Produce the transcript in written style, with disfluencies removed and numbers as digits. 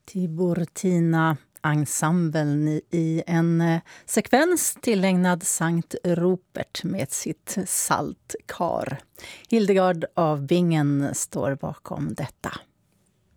Tiburtina ensemblen i en sekvens tillägnad Sankt Rupert med sitt saltkar. Hildegard av Bingen står bakom detta.